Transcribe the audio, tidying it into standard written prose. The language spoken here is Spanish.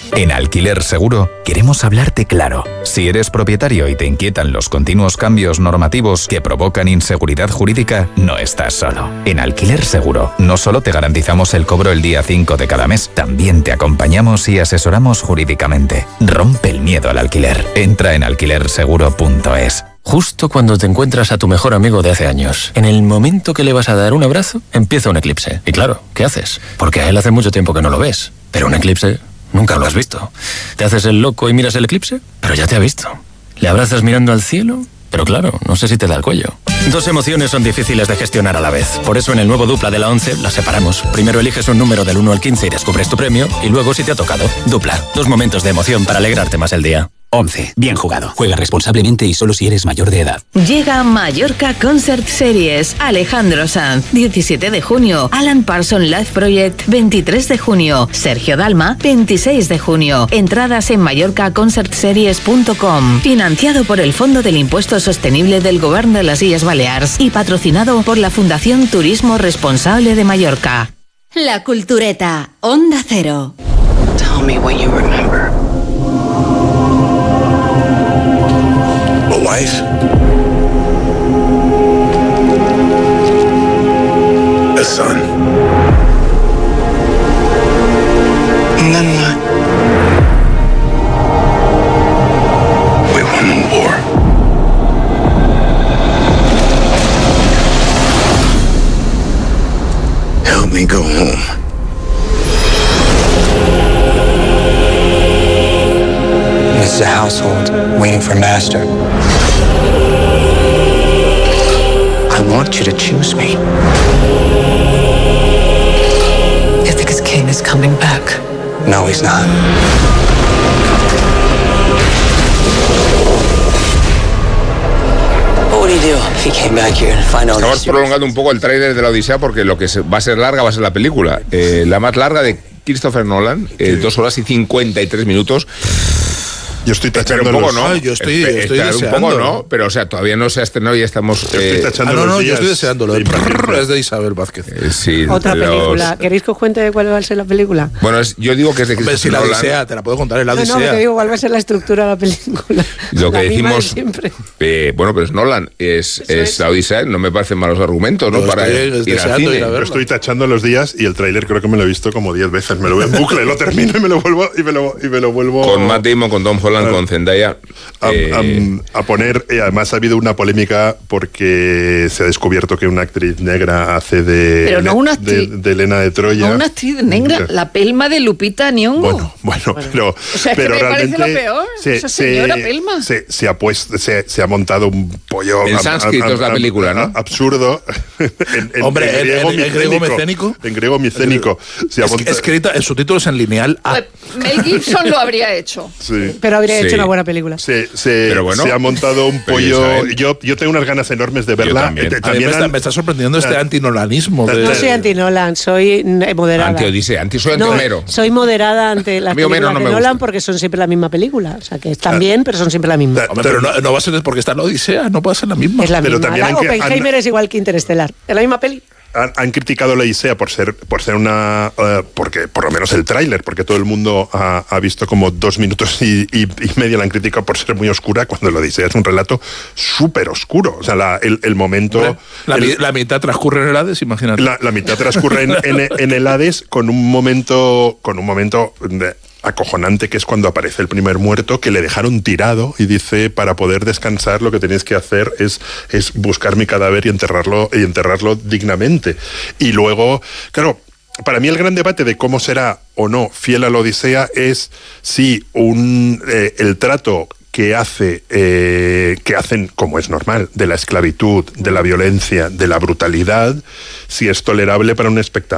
En Alquiler Seguro queremos hablarte claro. Si eres propietario y te inquietan los continuos cambios normativos que provocan inseguridad jurídica, no estás solo. En Alquiler Seguro no solo te garantizamos el cobro el día 5 de cada mes, también te acompañamos y asesoramos jurídicamente. Rompe el miedo al alquiler. Entra en alquilerseguro.es. Justo cuando te encuentras a tu mejor amigo de hace años, en el momento que le vas a dar un abrazo, empieza un eclipse. Y claro, ¿qué haces? Porque a él hace mucho tiempo que no lo ves. Pero un eclipse nunca lo has visto. Te haces el loco y miras el eclipse, pero ya te ha visto. Le abrazas mirando al cielo, pero claro, no sé si te da el cuello. Dos emociones son difíciles de gestionar a la vez. Por eso en el nuevo Dupla de la 11 las separamos. Primero eliges un número del 1 al 15 y descubres tu premio, y luego si te ha tocado. Dupla, dos momentos de emoción para alegrarte más el día. 11. Bien jugado. Juega responsablemente y solo si eres mayor de edad. Llega Mallorca Concert Series. Alejandro Sanz, 17 de junio. Alan Parsons Live Project, 23 de junio. Sergio Dalma, 26 de junio. Entradas en mallorcaconcertseries.com. Financiado por el Fondo del Impuesto Sostenible del Gobierno de las Illes Balears y patrocinado por la Fundación Turismo Responsable de Mallorca. La Cultureta, Onda Cero. Tell me what you remember. A wife, a son, And then what? we won the war. Help me go home. It's a household waiting for master. I want you to choose me. Ithaca's king is coming back. No, he's not. What would he do if he came back here and find out? Estamos prolongando un poco el tráiler de la Odisea porque lo que va a ser larga va a ser la película. La más larga de Christopher Nolan, 2 horas y 53 minutos. Yo estoy tachando un poco, los... ¿no? Yo estoy deseando. Un poco, ¿no? Pero, o sea, todavía no se ha estrenado y ya estamos... Yo estoy tachando los días. Yo estoy deseándolo. Es de Isabel Vázquez. Sí, Otra película. ¿Queréis que os cuente cuál va a ser la película? Bueno, yo digo que es de Christopher Si la Nolan. Odisea, te la puedo contar, es la Odisea. No, te digo cuál va a ser la estructura de la película. Lo que decimos... siempre. Bueno, pero es Nolan. Es la Odisea. No me parecen malos argumentos, ¿no? Para ir al cine. Yo estoy tachando los días y el tráiler creo que me lo he visto como 10 veces. Me lo veo en bucle, lo termino y me lo vuelvo... Y me lo vuelvo... Con Matt Damon, con Tom Holland, con Zendaya... a poner, además ha habido una polémica porque se ha descubierto que una actriz negra hace de Elena de Troya. No una actriz negra, la Pelma de Lupita Nyong'o. Bueno, pero, o sea, pero que me realmente parece lo peor, esa señora Pelma. Se ha montado un pollo en sánscrito es la película, ¿no? Absurdo. Hombre, en griego micénico. En griego micénico. Escrita, el subtítulo es en lineal. Pues Mel Gibson lo habría hecho. Sí. Pero habría hecho una buena película. Pero bueno, se ha montado un pollo. Yo tengo unas ganas enormes de verla. También me está sorprendiendo este antinolanismo. No soy anti-Nolan, soy moderada. Anti-Odisea, soy anti-Homero. Soy moderada ante las películas de Nolan porque son siempre la misma película. O sea, que están bien, pero son siempre la misma. Pero no va a ser porque está en la Odisea, no puede ser la misma. Es la pero misma. también Oppenheimer es igual que Interestelar. Es la misma peli. Han criticado la Odisea por ser una porque por lo menos el tráiler, porque todo el mundo ha visto como 2 minutos y medio, la han criticado por ser muy oscura, cuando la Odisea es un relato súper oscuro. O sea, el momento... La mitad transcurre en el Hades, imagínate. La mitad transcurre en el Hades con un momento acojonante, que es cuando aparece el primer muerto, que le dejaron tirado y dice: para poder descansar lo que tenéis que hacer es buscar mi cadáver y enterrarlo dignamente. Y luego, claro, para mí el gran debate de cómo será o no fiel a la Odisea es si el trato que hacen, como es normal, de la esclavitud, de la violencia, de la brutalidad, si es tolerable para un